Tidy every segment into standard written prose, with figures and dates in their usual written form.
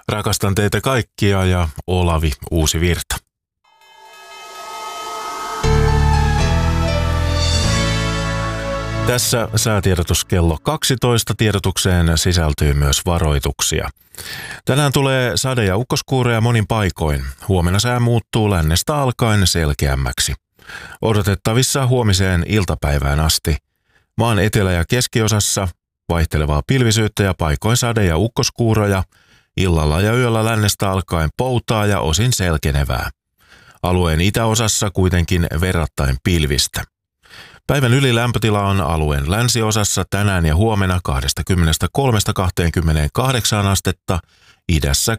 Rakastan teitä kaikkia ja Olavi Uusivirta. Tässä säätiedotus kello 12. Tiedotukseen sisältyy myös varoituksia. Tänään tulee sade- ja ukkoskuuroja monin paikoin. Huomenna sää muuttuu lännestä alkaen selkeämmäksi. Odotettavissa huomiseen iltapäivään asti. Maan etelä- ja keskiosassa vaihtelevaa pilvisyyttä ja paikoin sade- ja ukkoskuuroja. Illalla ja yöllä lännestä alkaen poutaa ja osin selkenevää. Alueen itäosassa kuitenkin verrattain pilvistä. Päivän ylilämpötila on alueen länsiosassa tänään ja huomenna 23–28 astetta, idässä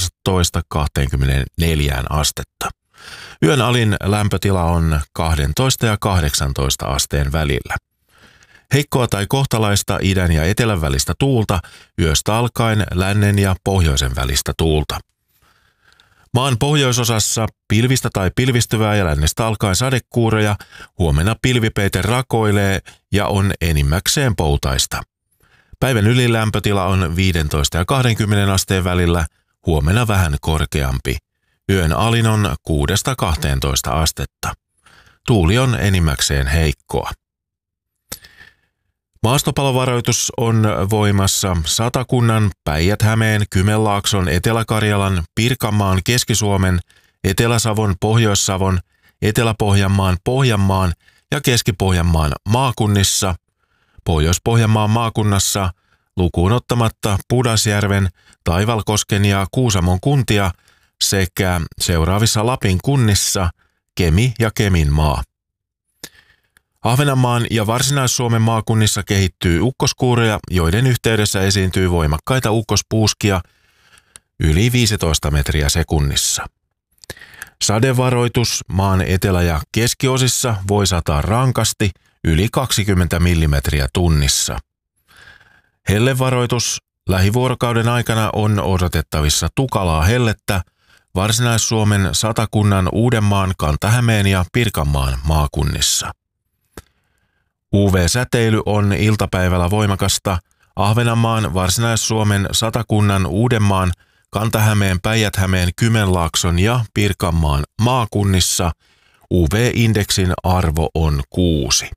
18–24 astetta. Yön alin lämpötila on 12 ja 18 asteen välillä. Heikkoa tai kohtalaista idän ja etelän välistä tuulta, yöstä alkaen lännen ja pohjoisen välistä tuulta. Maan pohjoisosassa pilvistä tai pilvistyvää ja lännestä alkaen sadekuuroja, huomenna pilvipeite rakoilee ja on enimmäkseen poutaista. Päivän ylilämpötila on 15 ja 20 asteen välillä, huomenna vähän korkeampi. Yön alin on 6–12 astetta. Tuuli on enimmäkseen heikkoa. Maastopalovaroitus on voimassa Satakunnan, Päijät-Hämeen, Kymenlaakson, Etelä-Karjalan, Pirkanmaan, Keski-Suomen, Etelä-Savon, Pohjois-Savon, Etelä-Pohjanmaan, Pohjanmaan ja Keski-Pohjanmaan maakunnissa, Pohjois-Pohjanmaan maakunnassa lukuun ottamatta Pudasjärven, Taivalkosken ja Kuusamon kuntia sekä seuraavissa Lapin kunnissa Kemi ja Keminmaa. Ahvenanmaan ja Varsinais-Suomen maakunnissa kehittyy ukkoskuuroja, joiden yhteydessä esiintyy voimakkaita ukkospuuskia yli 15 metriä sekunnissa. Sadevaroitus maan etelä- ja keskiosissa voi sataa rankasti yli 20 millimetriä tunnissa. Hellevaroitus lähivuorokauden aikana on odotettavissa tukalaa hellettä Varsinais-Suomen, Satakunnan, Uudenmaan, Kanta-Hämeen ja Pirkanmaan maakunnissa. UV-säteily on iltapäivällä voimakasta Ahvenanmaan, Varsinais-Suomen, Satakunnan, Uudenmaan, Kanta-Hämeen, Päijät-Hämeen, Kymenlaakson ja Pirkanmaan maakunnissa. UV-indeksin arvo on 6.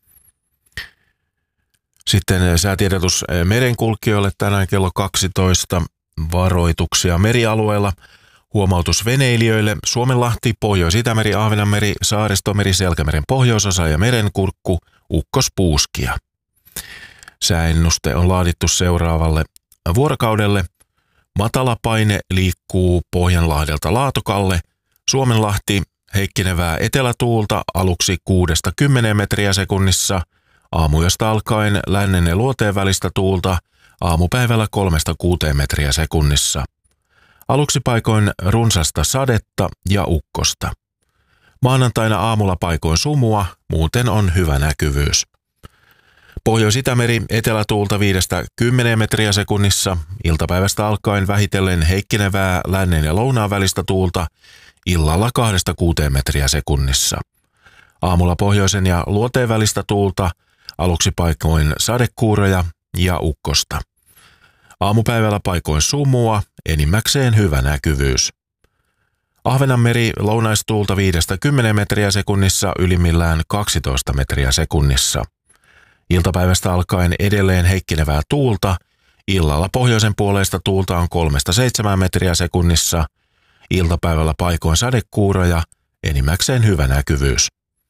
Sitten säätiedotus merenkulkijoille tänään kello 12. Varoituksia merialueella. Huomautus veneilijöille: Suomenlahti, Pohjois-Itämeri, Ahvenanmeri, Saaristomeri, Selkämeren pohjoisosa ja merenkurkku, ukkospuuskia. Sääennuste on laadittu seuraavalle vuorokaudelle. Matala paine liikkuu Pohjanlahdelta Laatokalle. Suomenlahti, heikkenevää etelätuulta aluksi 6–10 metriä sekunnissa. Aamuyöstä alkaen lännen ja luoteen välistä tuulta, aamupäivällä 3–6 metriä sekunnissa. Aluksi paikoin runsasta sadetta ja ukkosta. Maanantaina aamulla paikoin sumua, muuten on hyvä näkyvyys. Pohjois-Itämeri etelätuulta 5–10 metriä sekunnissa, iltapäivästä alkaen vähitellen heikkenevää lännen ja lounaan välistä tuulta, illalla 2–6 metriä sekunnissa. Aamulla pohjoisen ja luoteen välistä tuulta, aluksi paikoin sadekuuroja ja ukkosta. Aamupäivällä paikoin sumua, enimmäkseen hyvä näkyvyys. Ahvenanmeri lounaistuulta 5–10 metriä sekunnissa, ylimmillään 12 metriä sekunnissa. Iltapäivästä alkaen edelleen heikkenevää tuulta, illalla pohjoisen puoleista tuulta on 3–7 metriä sekunnissa, iltapäivällä paikoin sadekuuroja, enimmäkseen hyvä näkyvyys.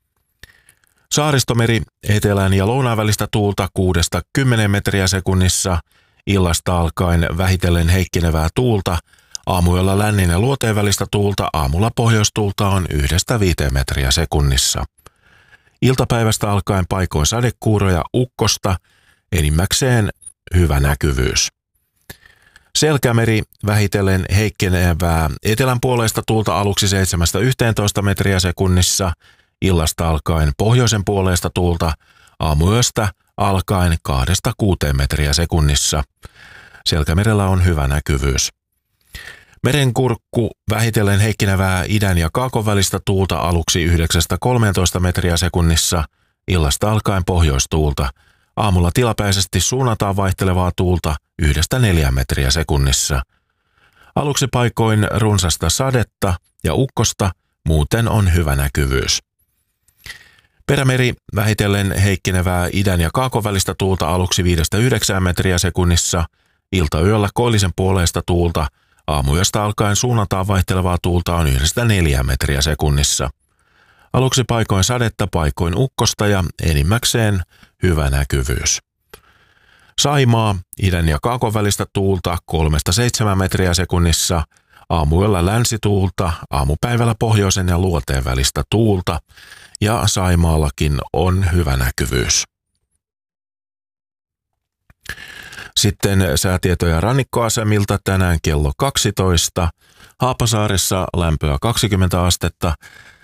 Saaristomeri etelän ja lounaan välistä tuulta 6–10 metriä sekunnissa, illasta alkaen vähitellen heikkenevää tuulta, aamuyöllä lännen ja luoteen välistä tuulta, aamulla pohjoistuulta on 1–5 metriä sekunnissa. Iltapäivästä alkaen paikoin sadekuuroja, ukkosta, enimmäkseen hyvä näkyvyys. Selkämeri vähitellen heikkenevää etelän puoleista tuulta aluksi 7–11 metriä sekunnissa, illasta alkaen pohjoisen puoleista tuulta, aamuyöstä alkaen 2–6 metriä sekunnissa. Selkämerellä on hyvä näkyvyys. Merenkurkku vähitellen heikkenevää idän ja kaakon välistä tuulta aluksi 9–13 metriä sekunnissa, illasta alkaen pohjoistuulta. Aamulla tilapäisesti suunnataan vaihtelevaa tuulta 1–4 metriä sekunnissa. Aluksi paikoin runsasta sadetta ja ukkosta, muuten on hyvä näkyvyys. Perämeri vähitellen heikkenevää idän ja kaakon välistä tuulta aluksi 5-9 metriä sekunnissa, iltayöllä koillisen puoleista tuulta, aamuyöstä alkaen suunnaltaan vaihtelevaa tuulta on 1-4 metriä sekunnissa. Aluksi paikoin sadetta, paikoin ukkosta ja enimmäkseen hyvä näkyvyys. Saimaa, idän ja kaakon välistä tuulta 3-7 metriä sekunnissa, aamuyöllä länsituulta, aamupäivällä pohjoisen ja luoteen välistä tuulta ja Saimaallakin on hyvä näkyvyys. Sitten säätietoja rannikkoasemilta tänään kello 12. Haapasaaressa lämpöä 20 astetta,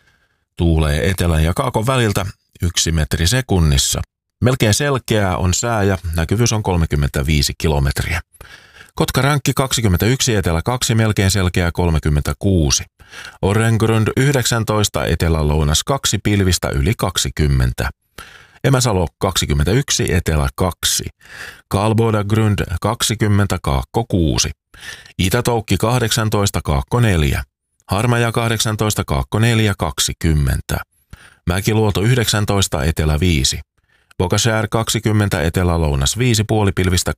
tuulee etelän ja kaakon väliltä 1 metri sekunnissa. Melkein selkeää on sää ja näkyvyys on 35 kilometriä. Kotkarankki 21, etelä 2, melkein selkeää 36. Orrengrund 19, etelä-lounas 2, pilvistä yli 20. Emäsalo 21, etelä 2. Kalbodagrund 20, kaakko 6. Itätoukki 18, kaakko 4. Harmaja 18, kaakko 4, 20. Mäkiluoto 19, etelä 5. Bokashär 20, etelä-lounas 5, puolipilvistä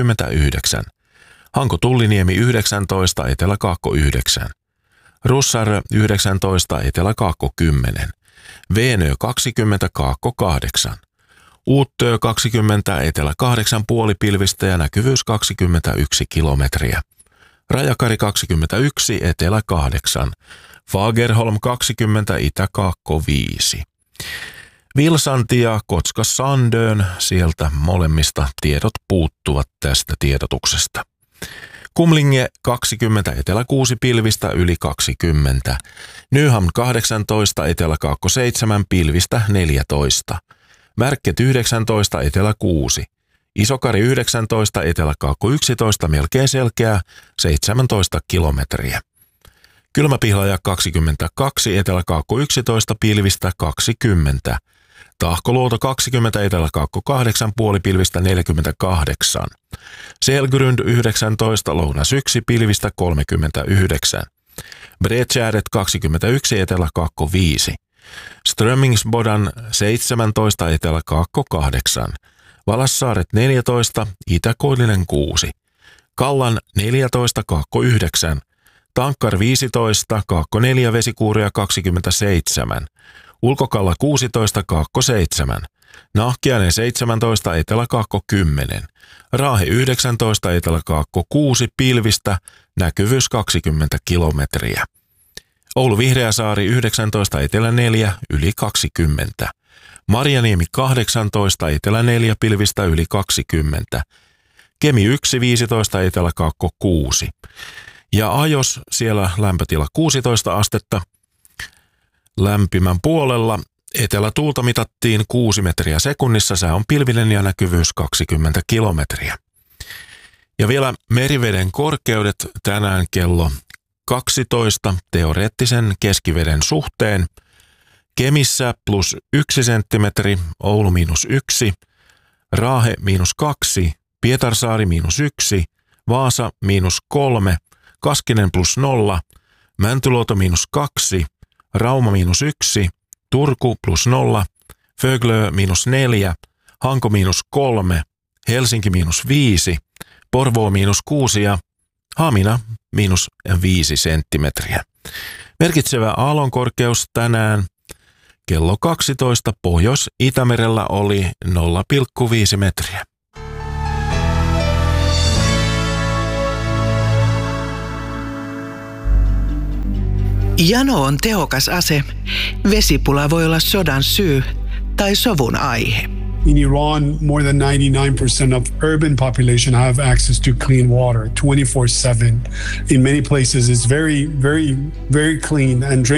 39. Hanko Tulliniemi 19, etelä-kaakko 9. Russar 19, etelä-kaakko 10. Veenö 20, kaakko 8. Uuttö 20, etelä 8, puolipilvistä ja näkyvyys 21 kilometriä. Rajakari 21, etelä 8. Fagerholm 20, itä-kaakko 5. Vilsanti ja Kotka-Sandön, sieltä molemmista tiedot puuttuvat tästä tiedotuksesta. Kumlinge 20, etelä 6, pilvistä yli 20. Nyhamn 18, etelä-kaakko 7, pilvistä 14. Märket 19, etelä 6. Isokari 19, etelä-kaakko 11, melkein selkeää 17 kilometriä. Kylmäpihlaja 22, etelä-kaakko 11, pilvistä 20. Tahkoluoto 20, etelä-kaakko 8, puolipilvistä 48. Selgrund 19, lounas 1, pilvistä 39. Bredtjärdet 21, etelä-kaakko 5. Strömmingsbodan 17, etelä-kaakko 8. Valassaaret 14, itäkoillinen 6. Kallan 14, kaakko 9. Tankkar 15, kaakko 4, vesikuuria 27. Ulkokalla 16, kaakko 7. Nahkiainen 17, etelä-kaakko 10. Raahe 19, etelä-kaakko 6, pilvistä, näkyvyys 20 kilometriä. Oulu Vihreäsaari 19, etelä 4, yli 20. Marjaniemi 18, etelä 4, pilvistä yli 20. Kemi 1, 15, etelä-kaakko 6. Ja Ajos, siellä lämpötila 16 astetta. Lämpimän puolella etelätuulta mitattiin 6 metriä sekunnissa, sää on pilvinen ja näkyvyys 20 kilometriä. Ja vielä meriveden korkeudet tänään kello 12 teoreettisen keskiveden suhteen. Kemissä +1 senttimetri, Oulu -1, Raahe -2, Pietarsaari -1, Vaasa -3, Kaskinen +0, Mäntyluoto -2, Rauma -1, Turku +0, Föglö -4, Hanko -3, Helsinki -5, Porvoo -6 ja Hamina -5 senttimetriä. Merkitsevä aallonkorkeus tänään kello 12 Pohjois-Itämerellä oli 0,5 metriä. Jano on tehokas ase. Vesipula voi olla sodan syy tai sovun aihe. In Iran, more than 99% of urban population have access to clean water 24/7. In many places, it's very, very, very clean and drink.